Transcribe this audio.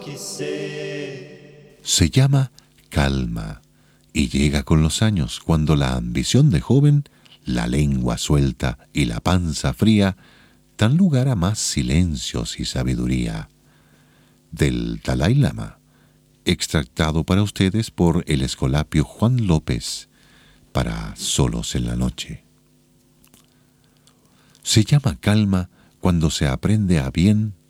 Se llama calma y llega con los años cuando la ambición de joven, la lengua suelta y la panza fría dan lugar a más silencios y sabiduría. Del Dalai Lama, extractado para ustedes por el Escolapio Juan López, para Solos en la Noche. Se llama calma cuando se aprende a bien